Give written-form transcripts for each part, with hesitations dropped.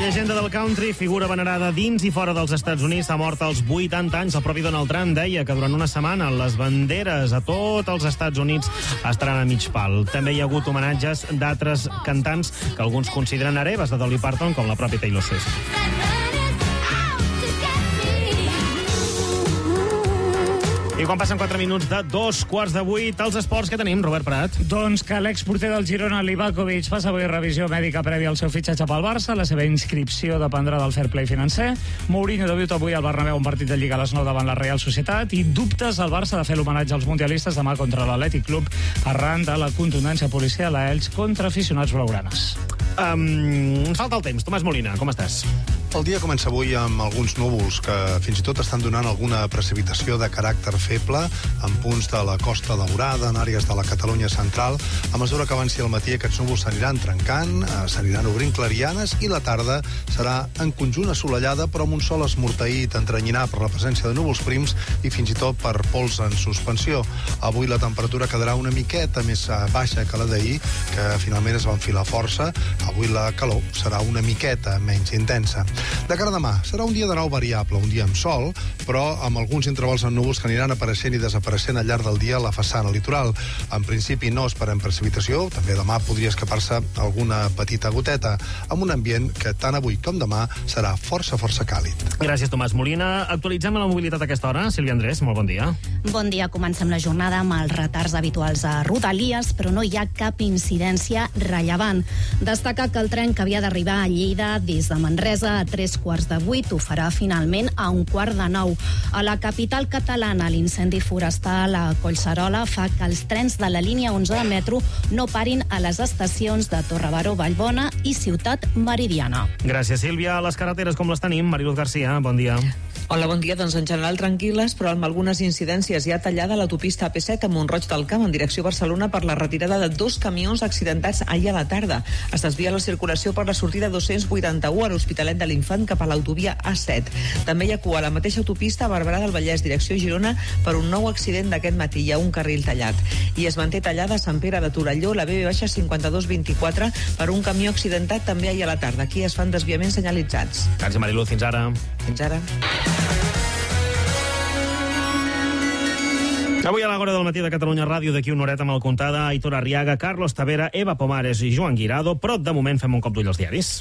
llegenda del country, figura venerada dins i fora dels Estats Units, ha mort als 80 anys. El propi Donald Trump deia que durant una setmana les banderes a tots els Estats Units estaran a mig pal. També hi ha hagut homenatges d'altres cantants que alguns consideren hereves de Dolly Parton, com la pròpia Taylor Swift. I quan passen 4 minuts de 7:45, els esports que tenim, Robert Prat. Doncs que l'exporter del Girona, Livakovic, fa avui revisió mèdica prèvia al seu fitxatge pel Barça. La seva inscripció dependrà del fair play financer. Mourinho debuta avui al Bernabéu un partit de Lliga a les 9 davant la Real Societat. I dubtes al Barça de fer l'homenatge als mundialistes demà contra l'Atlètic Club arran de la contundència policial a Elx contra aficionats blaugranes. Ens falta el temps. Tomàs Molina, com estàs? El dia comença avui amb alguns núvols que fins i tot estan donant alguna precipitació de caràcter feble en punts de la Costa Daurada, en àrees de la Catalunya central. A mesura que avanci el matí, aquests núvols s'aniran trencant, s'aniran obrint clarianes i la tarda serà en conjunt assolellada, però amb un sol esmorteït, entranyinar per la presència de núvols prims i fins i tot per pols en suspensió. Avui la temperatura quedarà una miqueta més baixa que la d'ahir, que finalment es va enfilar força. Avui la calor serà una miqueta menys intensa. De cara a demà, serà un dia de nou variable, un dia amb sol, però amb alguns intervals en núvols que aniran apareixent i desapareixent al llarg del dia a la façana litoral. En principi no esperem precipitació, també demà podria escapar-se alguna petita goteta, amb un ambient que tant avui com demà serà força càlid. Gràcies, Tomàs Molina. Actualitzem la mobilitat a aquesta hora. Sílvia Andrés, molt bon dia. Bon dia, comencem la jornada amb els retards habituals a Rodalies, però no hi ha cap incidència rellevant. Destaca que el tren que havia d'arribar a Lleida des de Manresa a 7:45 ho farà finalment a 8:45. A la capital catalana, l'incendi forestal a Collserola fa que els trens de la línia 11 de metro no parin a les estacions de Torre-Baró, Vallbona i Ciutat Meridiana. Gràcies, Sílvia. A les carreteres com les tenim? Mariluz Garcia, bon dia. Hola, bon dia. Doncs en general tranquil·les, però amb algunes incidències. Hi ha tallada l'autopista AP7 a Mont-roig del Camp en direcció a Barcelona per la retirada de 2 camions accidentats ahir a la tarda. Es desvia la circulació per la sortida 281 a l'Hospitalet de l'Infant cap a l'autovia A7. També hi ha cua a la mateixa autopista a Barberà del Vallès, direcció Girona, per un nou accident d'aquest matí. Hi ha un carril tallat. I es manté tallada a Sant Pere de Torelló, la BB-5224, per un camió accidentat també ahir a la tarda. Aquí es fan desviaments senyalitzats. Gràcies, Mariluz. Fins ara. Fins ara. Avui a l'Agora del matí de Catalunya Ràdio, d'aquí una horeta amb el Contada, Aitor Arriaga, Carlos Tavera, Eva Pomares i Joan Guirado, però de moment fem un cop d'ull als diaris.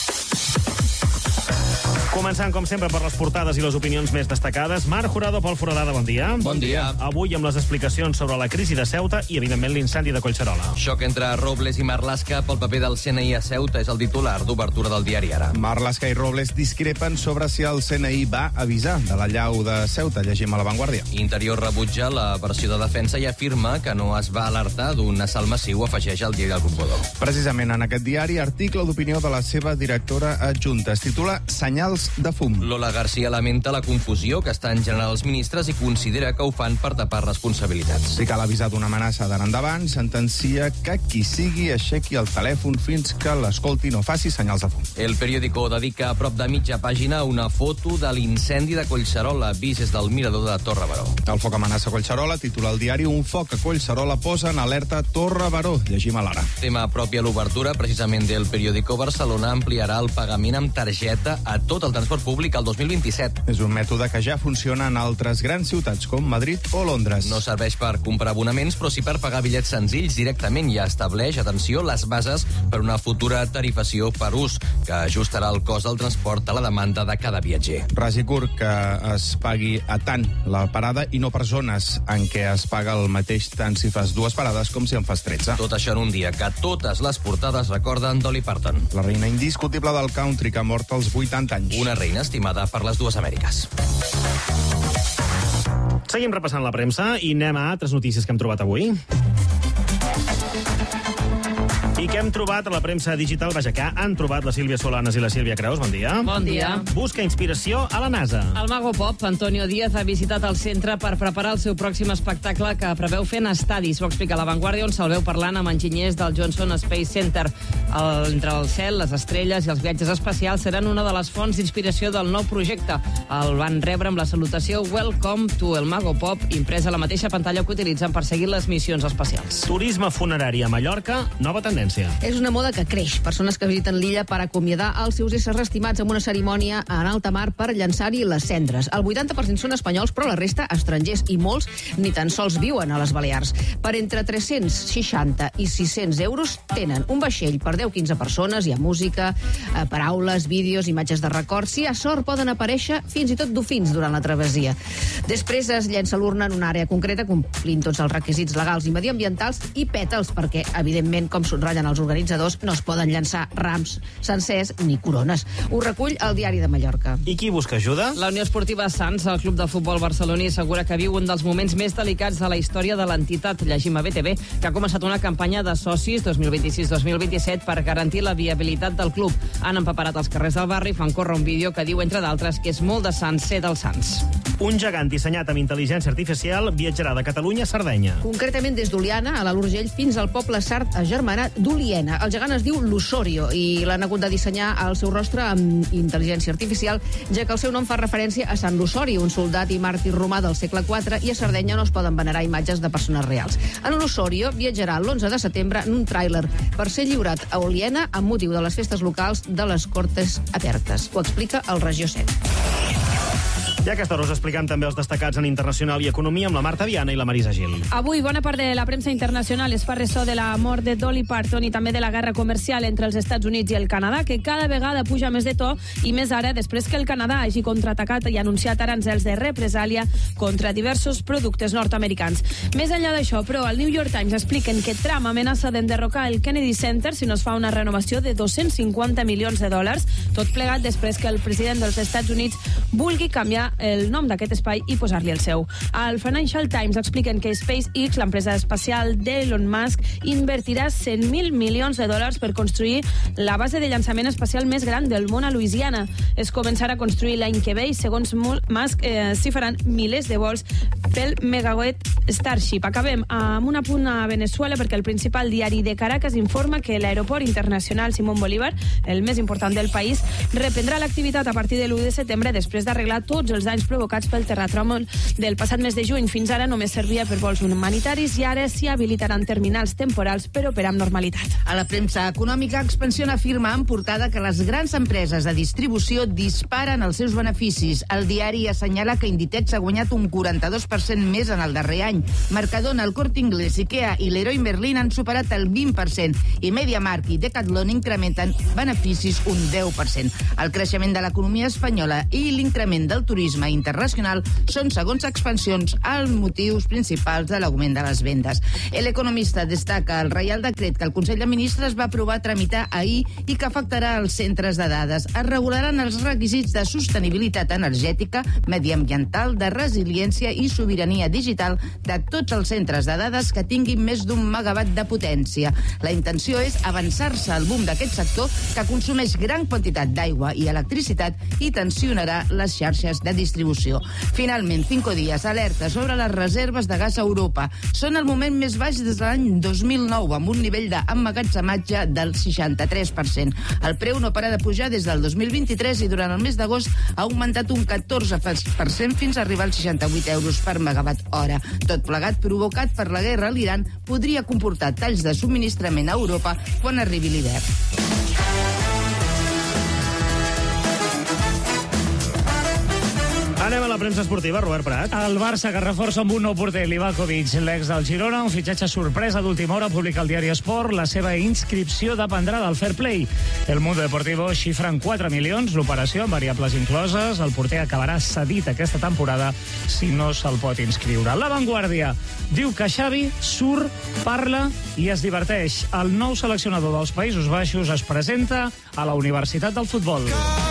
Començant, com sempre, per les portades i les opinions més destacades. Marc Jurado, Pol Foradada, bon dia. Bon dia. Avui amb les explicacions sobre la crisi de Ceuta i, evidentment, l'incendi de Collserola. Xoc entre Robles i Marlaska pel paper del CNI a Ceuta és el titular d'obertura del diari Ara. Marlaska i Robles discrepen sobre si el CNI va avisar de la llau de Ceuta. Llegim a La Vanguardia. Interior rebutja la versió de defensa i afirma que no es va alertar d'un assalt massiu, afegeix el diari del Grup Godó. Precisament en aquest diari, article d'opinió de la seva directora adjunta. Es titula Senyals de fum. Lola García lamenta la confusió que estan generant els ministres i considera que ho fan per tapar responsabilitats. Si cal avisar d'una amenaça d'ara endavant, sentencia que qui sigui aixequi el telèfon fins que l'escolti, no faci senyals de fum. El periòdico dedica a prop de mitja pàgina una foto de l'incendi de Collserola, vist des del mirador de Torre Baró. El foc amenaça Collserola, titula el diari Un foc a Collserola posa en alerta Torre Baró. Llegim a l'Ara. Tema propi a l'obertura, precisament del periòdico Barcelona, ampliarà el pagament amb targeta a tot el transport públic al 2027. És un mètode que ja funciona en altres grans ciutats com Madrid o Londres. No serveix per comprar abonaments, però sí per pagar bitllets senzills directament i estableix, atenció, les bases per una futura tarifació per ús, que ajustarà el cost del transport a la demanda de cada viatger. Ras i curt, que es pagui a tant la parada i no per zones en què es paga el mateix tant si fas 2 parades com si en fas 13. Tot això en un dia que totes les portades recorden Dolly Parton. La reina indiscutible del country que ha mort als 80 anys. Una reina estimada per les dues Amèriques. Seguim repassant la premsa i anem a altres notícies que hem trobat avui. I què hem trobat a la premsa digital? Vaja, que han trobat la Sílvia Solanes i la Sílvia Creus. Bon dia. Bon dia. Busca inspiració a la NASA. El mago pop, Antonio Díaz, ha visitat el centre per preparar el seu pròxim espectacle que preveu fer en estadis. Ho explica La Vanguardia, on se'l veu parlant amb enginyers del Johnson Space Center. Entre el cel, les estrelles i els viatges espacials seran una de les fonts d'inspiració del nou projecte. El van rebre amb la salutació Welcome to el Mago Pop, impresa a la mateixa pantalla que utilitzen per seguir les missions espacials. Turisme funerari a Mallorca, nova tendència. València. És una moda que creix. Persones que visiten l'illa per acomiadar els seus éssers estimats amb una cerimònia en alta mar per llançar-hi les cendres. El 80% són espanyols, però la resta estrangers, i molts ni tan sols viuen a les Balears. Per entre 360 i 600 euros tenen un vaixell per 10-15 persones, hi ha música, paraules, vídeos, imatges de record. Si hi ha sort, poden aparèixer fins i tot dofins durant la travessia. Després es llença l'urna en una àrea concreta, complint tots els requisits legals i mediambientals, i pètals, perquè, evidentment, com subratllen els organitzadors, no es poden llançar rams sencers ni corones. Ho recull el Diari de Mallorca. I qui busca ajuda? La Unió Esportiva Sants, el club de futbol barceloní, assegura que viu un dels moments més delicats de la història de l'entitat. Llegim a BTV que ha començat una campanya de socis 2026-2027 per garantir la viabilitat del club. Han empaperat els carrers del barri, fan córrer un vídeo que diu, entre d'altres, que és molt de Sants ser dels Sants. Un gegant dissenyat amb intel·ligència artificial viatjarà de Catalunya a Sardenya. Concretament des d'Oliana, a l'Alt Urgell, fins al poble sard agermanat d'Oliena. El gegant es diu L'Osorio i l'han hagut de dissenyar el seu rostre amb intel·ligència artificial, ja que el seu nom fa referència a Sant L'Osori, un soldat i màrtir romà del segle IV, i a Sardenya no es poden venerar imatges de persones reals. En L'Osorio viatjarà l'11 de setembre en un tràiler per ser lliurat a Oliena amb motiu de les festes locals de les Cortes Abertes. Ho explica el Regió 7. I a aquesta hora us explicam també els destacats en internacional i economia amb la Marta Viana i la Marisa Gil. Avui bona part de la premsa internacional es fa ressò de la mort de Dolly Parton i també de la guerra comercial entre els Estats Units i el Canadà, que cada vegada puja més de to, i més ara després que el Canadà hagi contraatacat i anunciat aranzels de represàlia contra diversos productes nord-americans. Més enllà d'això, però, al New York Times expliquen que Trump amenaça d'enderrocar el Kennedy Center si no es fa una renovació de 250 milions de dòlars, tot plegat després que el president dels Estats Units vulgui canviar el nom d'aquest espai i posar-li el seu. Al Financial Times expliquen que SpaceX, l'empresa espacial d'Elon Musk, invertirà 100.000 milions de dòlars per construir la base de llançament espacial més gran del món a Louisiana. Es començarà a construir l'any que ve i, segons Musk, s'hi faran milers de vols pel megawatt Starship. Acabem amb un apunt a Venezuela perquè el principal diari de Caracas informa que l'aeroport internacional Simón Bolívar, el més important del país, reprendrà l'activitat a partir de l'1 de setembre després d'arreglar tots els danys provocats pel terratrèmol del passat mes de juny. Fins ara només servia per vols humanitaris i ara s'hi habilitaran terminals temporals per operar amb normalitat. A la premsa econòmica, Expansión afirma en portada que les grans empreses de distribució disparen els seus beneficis. El diari assenyala que Inditex ha guanyat un 42% més en el darrer any. Mercadona, el Corte Inglés, Ikea i Leroy Merlin han superat el 20% i MediaMarkt i Decathlon incrementen beneficis un 10%. El creixement de l'economia espanyola i l'increment del turisme internacional són, segons Expansions, els motius principals de l'augment de les vendes. L'Economista destaca el Reial Decret que el Consell de Ministres va aprovar tramitar ahir i que afectarà els centres de dades. Es regularan els requisits de sostenibilitat energètica, mediambiental, de resiliència i sobirania digital de tots els centres de dades que tinguin més d'un megawatt de potència. La intenció és avançar-se al boom d'aquest sector que consumeix gran quantitat d'aigua i electricitat i tensionarà les xarxes de distribució. Finalment, Cinco Días alerta sobre les reserves de gas a Europa. Són el moment més baix des de l'any 2009, amb un nivell d'emmagatzematge del 63%. El preu no para de pujar des del 2023 i durant el mes d'agost ha augmentat un 14% fins a arribar als 68 euros per megawatt hora. Tot plegat, provocat per la guerra a l'Iran, podria comportar talls de subministrament a Europa quan arribi l'hivern. Anem a la premsa esportiva, Robert Prat. El Barça, que reforça amb un nou porter, Livakovic, l'ex del Girona, un fitxatge sorpresa d'última hora, publica el diari Esport. La seva inscripció dependrà del fair play. El Mundo Deportivo xifra en 4 milions l'operació, amb variables incloses. El porter acabarà cedit aquesta temporada si no se'l pot inscriure. La Vanguardia diu que Xavi surt, parla i es diverteix. El nou seleccionador dels Països Baixos es presenta a la Universitat del Futbol.